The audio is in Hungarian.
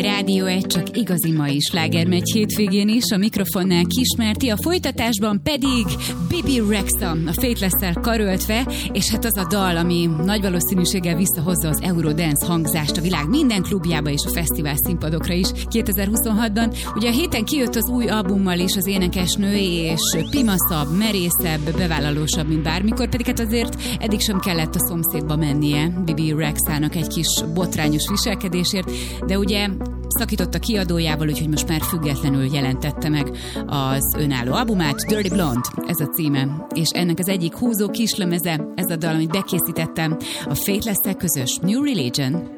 Rádió 1 csak igazi mai sláger megy hétvégén is, a mikrofonnál Kismárti, a folytatásban pedig Bebe Rexha, a Faithless-szel karöltve, és hát az a dal, ami nagy valószínűséggel visszahozza az Eurodance hangzást a világ minden klubjába és a fesztivál színpadokra is 2026-ban. Ugye a héten kijött az új albummal is az énekesnő, és pimaszabb, merészebb, bevállalósabb, mint bármikor, pedig hát azért eddig sem kellett a szomszédba mennie Bebe Rexhának egy kis botrányos viselkedésért, de ugye szakított a kiadójával, úgyhogy most már függetlenül jelentette meg az önálló albumát, Dirty Blonde, ez a címe, és ennek az egyik húzó kislemeze, ez a dal, amit bekészítettem, a Faithless-szel közös New Religion.